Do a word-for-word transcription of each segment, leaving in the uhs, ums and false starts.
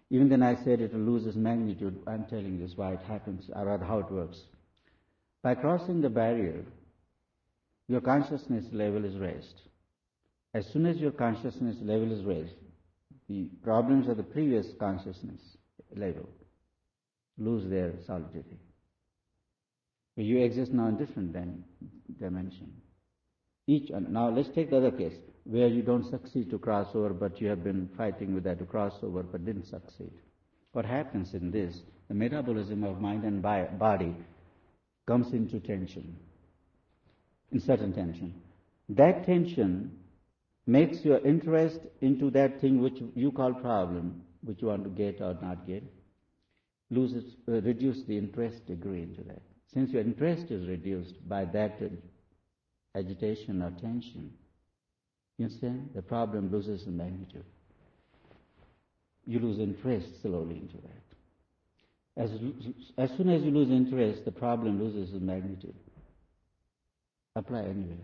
Even then I said it will lose its magnitude. I'm telling you this why it happens, or rather how it works. By crossing the barrier, your consciousness level is raised. As soon as your consciousness level is raised, the problems of the previous consciousness level lose their solidity. You exist now in different dimension. Each now let's take the other case where you don't succeed to cross over, but you have been fighting with that to cross over, but didn't succeed. What happens in this? The metabolism of mind and body comes into tension, in certain tension. That tension makes your interest into that thing which you call problem, which you want to get or not get, loses, uh, reduce the interest degree into that. Since your interest is reduced by that agitation or tension, you understand? The problem loses in magnitude. You lose interest slowly into that. As, as soon as you lose interest, the problem loses in magnitude. Apply anywhere.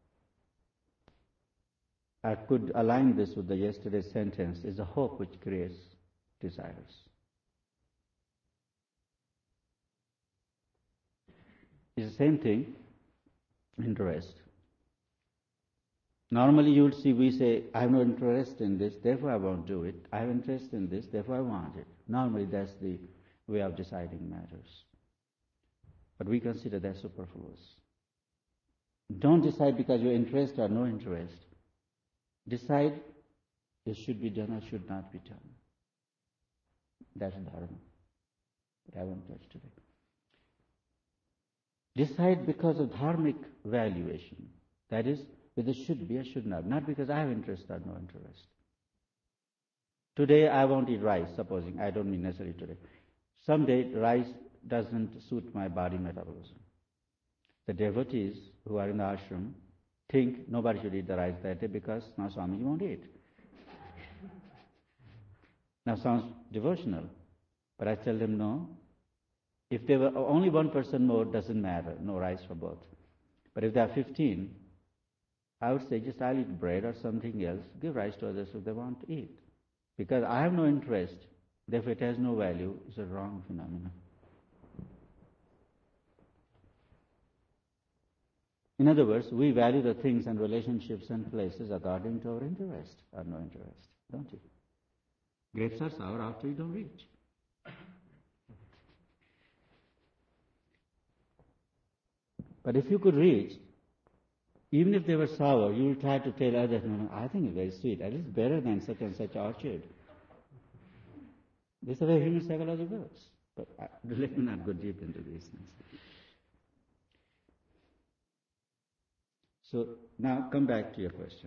I could align this with the yesterday's sentence, is a hope which creates desires. It's the same thing, interest. Normally you would see, we say, I have no interest in this, therefore I won't do it. I have interest in this, therefore I want it. Normally that's the way of deciding matters. But we consider that superfluous. Don't decide because your interest or no interest. Decide this should be done or should not be done. That's dharma. But I won't touch today. Decide because of dharmic valuation. That is, whether it should be or should not. Not because I have interest or no interest. Today I won't eat rice, supposing. I don't mean necessarily today. Someday rice doesn't suit my body metabolism. The devotees who are in the ashram think nobody should eat the rice that day because now Swamiji won't eat. Now sounds devotional, but I tell them no. If there were only one person more, doesn't matter, no rice for both. But if there are fifteen, I would say just I'll eat bread or something else, give rice to others if they want to eat. Because I have no interest, therefore it has no value, it's a wrong phenomenon. In other words, we value the things and relationships and places according to our interest or no interest, don't you? Grapes are sour after you don't reach. But if you could reach, even if they were sour, you will try to tell others, no, no, I think it's very sweet, at least better than such and such orchard. This is the way human psychology works. But uh, let me not go deep into these things. So now come back to your question.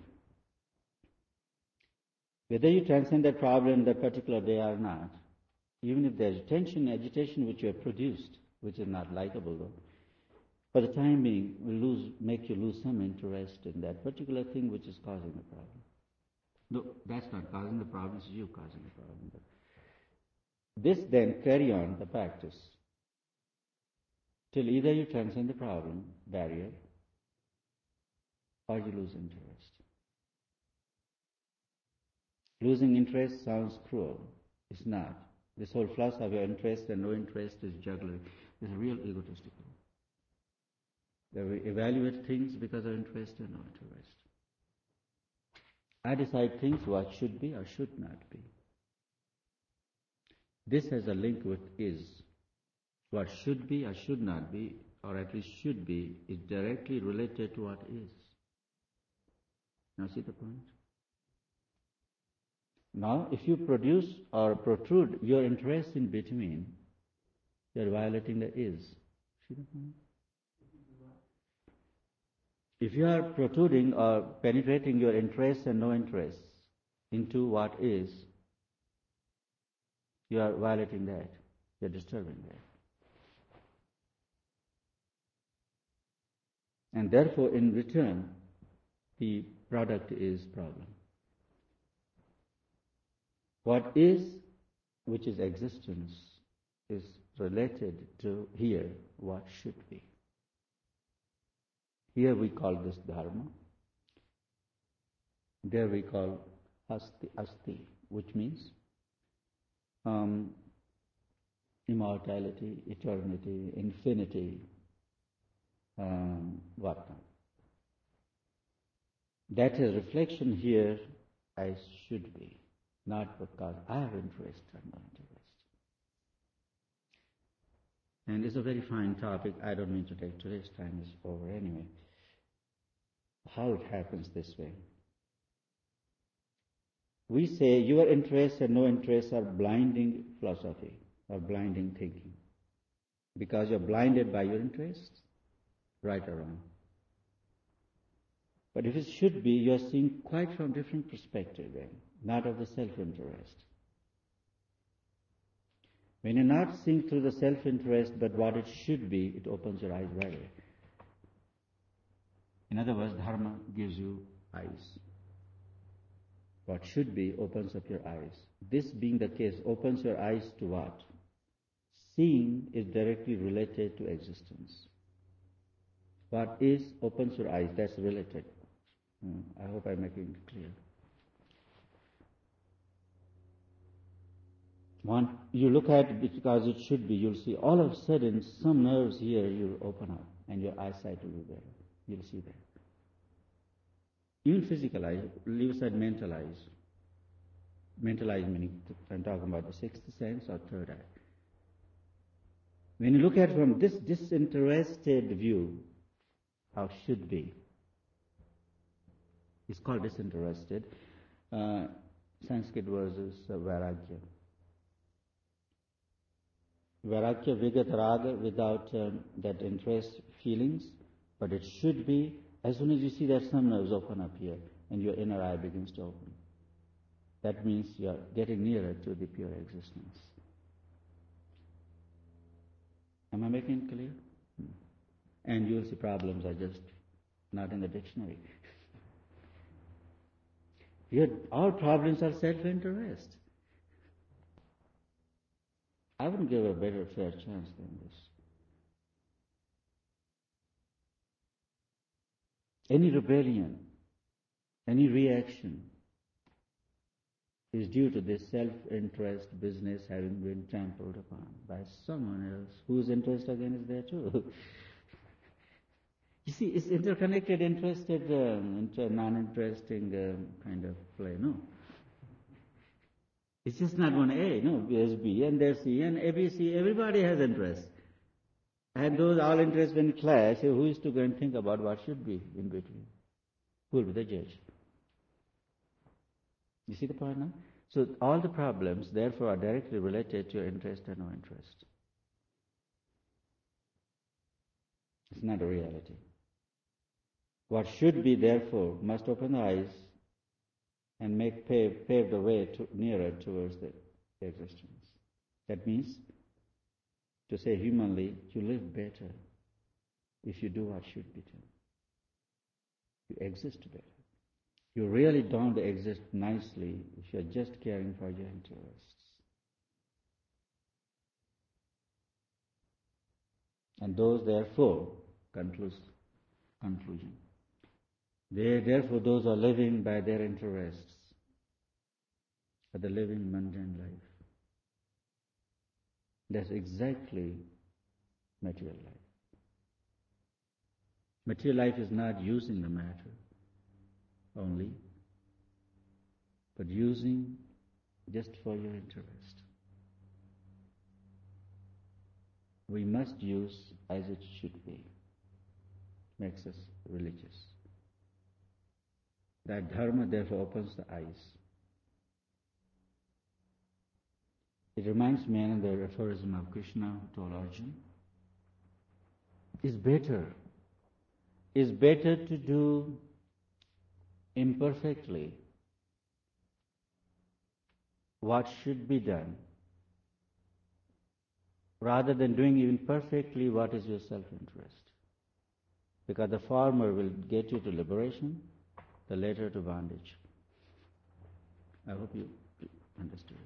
Whether you transcend that problem that particular day or not, even if there's tension, agitation which you have produced, which is not likable though, for the time being will lose, make you lose some interest in that particular thing which is causing the problem. No, that's not causing the problem, it's you causing the problem. But this then carry on the practice till either you transcend the problem, barrier, or you lose interest. Losing interest sounds cruel. It's not. This whole philosophy of interest and no interest is jugglery. It's real egotistical. We evaluate things because of interest and no interest. I decide things what should be or should not be. This has a link with is. What should be or should not be, or at least should be, is directly related to what is. Now see the point? Now if you produce or protrude your interest in between, you are violating the is. See the point? If you are protruding or penetrating your interests and no interests into what is, you are violating that. You are disturbing that. And therefore, in return, the product is problem. What is, which is existence, is related to here what should be. Here we call this dharma. There we call asti, asti, which means um, immortality, eternity, infinity, um, whatnot. That is reflection here, I should be, not because I have interest or no interest. And it's a very fine topic. I don't mean to take today's time, is over anyway. How it happens this way. We say your interests and no interests are blinding philosophy or blinding thinking. Because you're blinded by your interests, right or wrong. But if it should be, you're seeing quite from different perspective then, not of the self-interest. When you're not seeing through the self-interest, but what it should be, it opens your eyes wider. In other words, dharma gives you eyes. What should be opens up your eyes. This being the case, opens your eyes to what? Seeing is directly related to existence. What is opens your eyes, that's related. Hmm, I hope I'm making it clear. One, you look at it because it should be, you'll see all of a sudden some nerves here you'll open up and your eyesight will be better. You'll see that. Even physical eyes, leave aside mental eyes. Mental eyes meaning, I'm talking about the sixth sense or third eye. When you look at it from this disinterested view, how should be, it's called disinterested. Uh, Sanskrit versus uh, vairagya. Vairagya, vigat raga, without um, that interest, feelings, but it should be, as soon as you see that some nerves open up here and your inner eye begins to open. That means you are getting nearer to the pure existence. Am I making it clear? Hmm. And you'll see problems are just not in the dictionary. Your, our problems are self-interest. I wouldn't give a better fair chance than this. Any rebellion, any reaction is due to this self-interest business having been trampled upon by someone else whose interest again is there too. You see, it's interconnected, interested, um, inter- non-interesting um, kind of play, no? It's just not one A, no, there's B and there's C and A, B, C, everybody has interest. And those all interests when clash, who is to go and think about what should be in between? Who will be the judge? You see the point now? So all the problems, therefore, are directly related to your interest and no interest. It's not a reality. What should be, therefore, must open the eyes and make pave, pave the way to, nearer towards the, the existence. That means, to say humanly, you live better if you do what should be done. You exist better. You really don't exist nicely if you're just caring for your interests. And those, therefore, concludes, conclusion. They, therefore, those are living by their interests, are the living mundane life. That's exactly material life. Material life is not using the matter only, but using just for your interest. We must use as it should be. Makes us religious. That dharma therefore opens the eyes. It reminds me of the aphorism of Krishna who told Arjuna, it's better, it's better to do imperfectly what should be done rather than doing even perfectly what is your self-interest. Because the former will get you to liberation, the latter to bondage. I hope you understood.